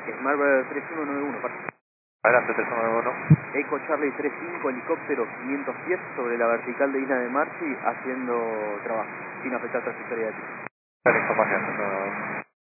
Smart 3191, Adelante, 3191. Eco Charlie 35, helicóptero 500 pies sobre la vertical de Isla de Marchi haciendo trabajo, sin afectar trayectoria de pista. La información.